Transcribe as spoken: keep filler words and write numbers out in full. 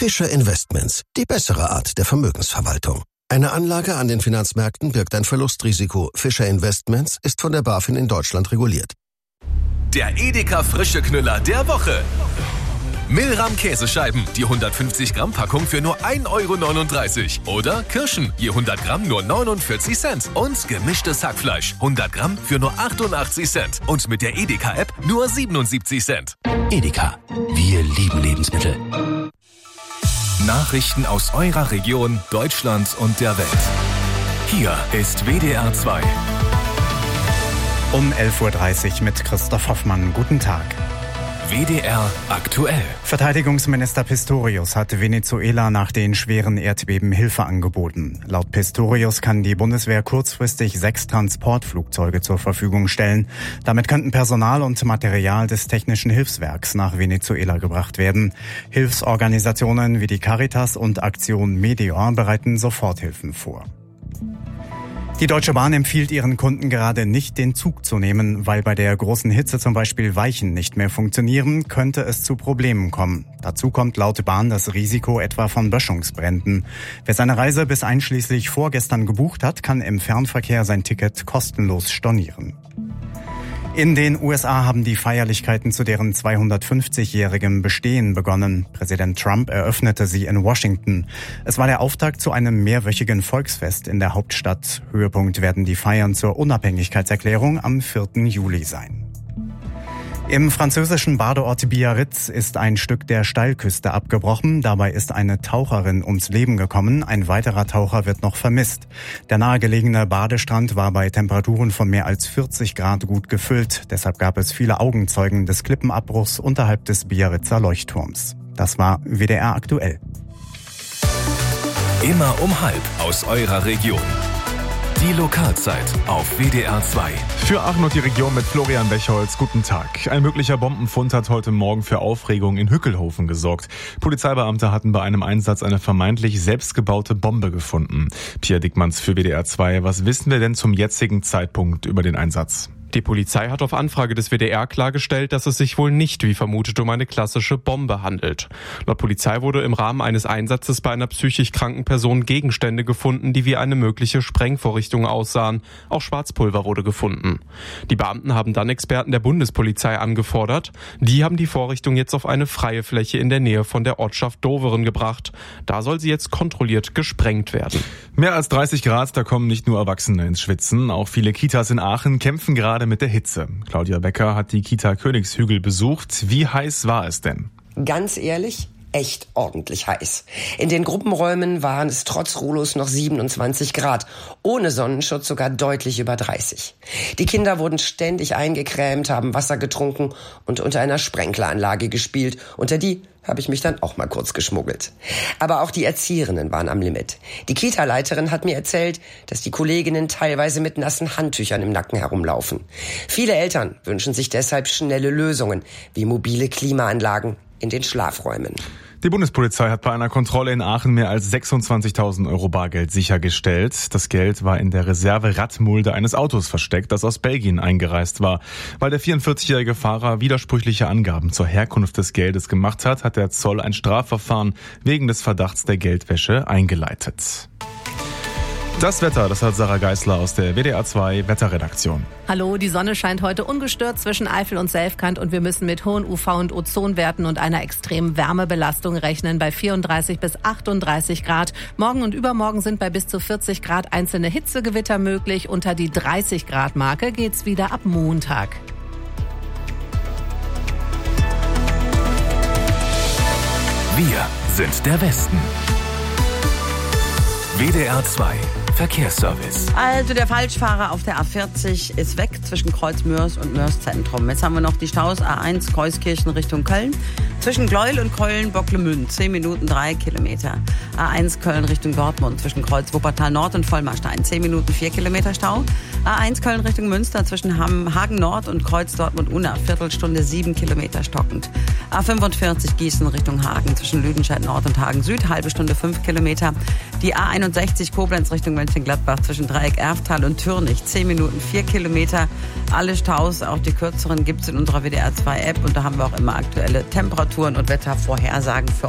Fischer Investments, die bessere Art der Vermögensverwaltung. Eine Anlage an den Finanzmärkten birgt ein Verlustrisiko. Fischer Investments ist von der BaFin in Deutschland reguliert. Der Edeka frische Knüller der Woche. Milram Käsescheiben, die hundertfünfzig Gramm Packung für nur ein Euro neununddreißig. Oder Kirschen, je hundert Gramm nur neunundvierzig Cent. Und gemischtes Hackfleisch, hundert Gramm für nur achtundachtzig Cent. Und mit der Edeka-App nur siebenundsiebzig Cent. Edeka, wir lieben Lebensmittel. Nachrichten aus eurer Region, Deutschland und der Welt. Hier ist W D R zwei. Um elf Uhr dreißig mit Christoph Hoffmann. Guten Tag. W D R aktuell. Verteidigungsminister Pistorius hat Venezuela nach den schweren Erdbeben Hilfe angeboten. Laut Pistorius kann die Bundeswehr kurzfristig sechs Transportflugzeuge zur Verfügung stellen. Damit könnten Personal und Material des Technischen Hilfswerks nach Venezuela gebracht werden. Hilfsorganisationen wie die Caritas und Aktion Meteor bereiten Soforthilfen vor. Die Deutsche Bahn empfiehlt ihren Kunden gerade nicht, den Zug zu nehmen, weil bei der großen Hitze zum Beispiel Weichen nicht mehr funktionieren, könnte es zu Problemen kommen. Dazu kommt laut Bahn das Risiko etwa von Böschungsbränden. Wer seine Reise bis einschließlich vorgestern gebucht hat, kann im Fernverkehr sein Ticket kostenlos stornieren. In den U S A haben die Feierlichkeiten zu deren zweihundertfünfzigjährigem Bestehen begonnen. Präsident Trump eröffnete sie in Washington. Es war der Auftakt zu einem mehrwöchigen Volksfest in der Hauptstadt. Höhepunkt werden die Feiern zur Unabhängigkeitserklärung am vierten Juli sein. Im französischen Badeort Biarritz ist ein Stück der Steilküste abgebrochen. Dabei ist eine Taucherin ums Leben gekommen. Ein weiterer Taucher wird noch vermisst. Der nahegelegene Badestrand war bei Temperaturen von mehr als vierzig Grad gut gefüllt. Deshalb gab es viele Augenzeugen des Klippenabbruchs unterhalb des Biarritzer Leuchtturms. Das war W D R aktuell. Immer um halb aus eurer Region. Die Lokalzeit auf W D R zwei. Für Aachen und die Region mit Florian Bechholz. Guten Tag. Ein möglicher Bombenfund hat heute Morgen für Aufregung in Hückelhofen gesorgt. Polizeibeamte hatten bei einem Einsatz eine vermeintlich selbstgebaute Bombe gefunden. Pia Dickmanns für W D R zwei. Was wissen wir denn zum jetzigen Zeitpunkt über den Einsatz? Die Polizei hat auf Anfrage des W D R klargestellt, dass es sich wohl nicht, wie vermutet, um eine klassische Bombe handelt. Laut Polizei wurde im Rahmen eines Einsatzes bei einer psychisch kranken Person Gegenstände gefunden, die wie eine mögliche Sprengvorrichtung aussahen. Auch Schwarzpulver wurde gefunden. Die Beamten haben dann Experten der Bundespolizei angefordert. Die haben die Vorrichtung jetzt auf eine freie Fläche in der Nähe von der Ortschaft Doveren gebracht. Da soll sie jetzt kontrolliert gesprengt werden. Mehr als dreißig Grad, da kommen nicht nur Erwachsene ins Schwitzen. Auch viele Kitas in Aachen kämpfen gerade mit der Hitze. Claudia Becker hat die Kita Königshügel besucht. Wie heiß war es denn? Ganz ehrlich, echt ordentlich heiß. In den Gruppenräumen waren es trotz Rulos noch siebenundzwanzig Grad, ohne Sonnenschutz sogar deutlich über dreißig. Die Kinder wurden ständig eingecremt, haben Wasser getrunken und unter einer Sprenkleranlage gespielt. Unter die habe ich mich dann auch mal kurz geschmuggelt. Aber auch die Erzieherinnen waren am Limit. Die Kita-Leiterin hat mir erzählt, dass die Kolleginnen teilweise mit nassen Handtüchern im Nacken herumlaufen. Viele Eltern wünschen sich deshalb schnelle Lösungen, wie mobile Klimaanlagen in den Schlafräumen. Die Bundespolizei hat bei einer Kontrolle in Aachen mehr als sechsundzwanzigtausend Euro Bargeld sichergestellt. Das Geld war in der Reserve-Radmulde eines Autos versteckt, das aus Belgien eingereist war. Weil der vierundvierzigjährige Fahrer widersprüchliche Angaben zur Herkunft des Geldes gemacht hat, hat der Zoll ein Strafverfahren wegen des Verdachts der Geldwäsche eingeleitet. Das Wetter, das hat Sarah Geisler aus der W D R zwei Wetterredaktion. Hallo, die Sonne scheint heute ungestört zwischen Eifel und Selfkant und wir müssen mit hohen U V- und Ozonwerten und einer extremen Wärmebelastung rechnen bei vierunddreißig bis achtunddreißig Grad. Morgen und übermorgen sind bei bis zu vierzig Grad einzelne Hitzegewitter möglich. Unter die dreißig Grad Marke geht's wieder ab Montag. Wir sind der Westen. W D R zwei Verkehrsservice. Also der Falschfahrer auf der A vierzig ist weg zwischen Kreuz Mörs und Mörs Zentrum. Jetzt haben wir noch die Staus A eins Kreuzkirchen Richtung Köln. Zwischen Gleuel und Köln-Bocklemünd, zehn Minuten, drei Kilometer. A eins Köln Richtung Dortmund, zwischen Kreuz Wuppertal Nord und Vollmarstein, zehn Minuten, vier Kilometer Stau. A eins Köln Richtung Münster, zwischen Hagen Nord und Kreuz Dortmund-Unna, Viertelstunde, sieben Kilometer stockend. A fünfundvierzig Gießen Richtung Hagen, zwischen Lüdenscheid Nord und Hagen Süd, halbe Stunde, fünf Kilometer. Die A einundsechzig Koblenz Richtung Mönchengladbach, zwischen Dreieck Erftal und Türnich, zehn Minuten, vier Kilometer. Alle Staus, auch die kürzeren, gibt's in unserer W D R zwei App und da haben wir auch immer aktuelle Temperaturen und Wettervorhersagen für